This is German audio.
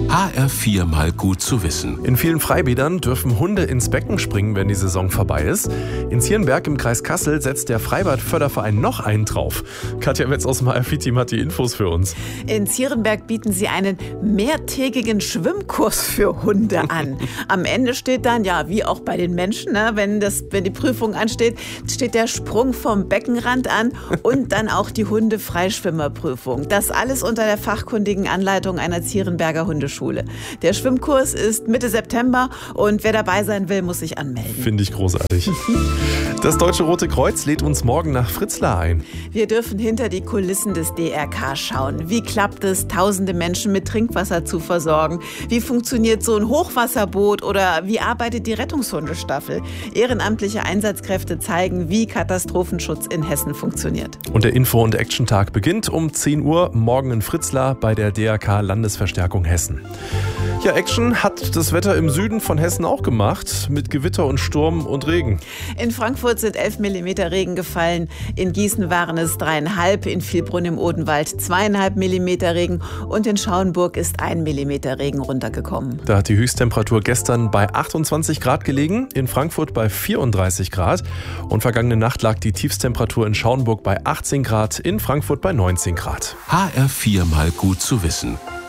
HR4 mal gut zu wissen. In vielen Freibädern dürfen Hunde ins Becken springen, wenn die Saison vorbei ist. In Zierenberg im Kreis Kassel setzt der Freibadförderverein noch einen drauf. Katja Metz aus dem HR4-Team hat die Infos für uns. In Zierenberg bieten sie einen mehrtägigen Schwimmkurs für Hunde an. Am Ende steht dann, ja, wie auch bei den Menschen, ne, wenn die Prüfung ansteht, steht der Sprung vom Beckenrand an und dann auch die Hundefreischwimmerprüfung. Das alles unter der fachkundigen Anleitung einer Zierenberger Hundeschule. Der Schwimmkurs ist Mitte September und wer dabei sein will, muss sich anmelden. Finde ich großartig. Das Deutsche Rote Kreuz lädt uns morgen nach Fritzlar ein. Wir dürfen hinter die Kulissen des DRK schauen. Wie klappt es, tausende Menschen mit Trinkwasser zu versorgen? Wie funktioniert so ein Hochwasserboot oder wie arbeitet die Rettungshundestaffel? Ehrenamtliche Einsatzkräfte zeigen, wie Katastrophenschutz in Hessen funktioniert. Und der Info- und Action-Tag beginnt um 10 Uhr morgen in Fritzlar bei der DRK Landesverstärkung Hessen. Ja, Action hat das Wetter im Süden von Hessen auch gemacht, mit Gewitter und Sturm und Regen. In Frankfurt sind 11 mm Regen gefallen, in Gießen waren es 3,5, in Vilbrunn im Odenwald 2,5 mm Regen und in Schauenburg ist 1 mm Regen runtergekommen. Da hat die Höchsttemperatur gestern bei 28 Grad gelegen, in Frankfurt bei 34 Grad und vergangene Nacht lag die Tiefstemperatur in Schauenburg bei 18 Grad, in Frankfurt bei 19 Grad. HR4 mal gut zu wissen.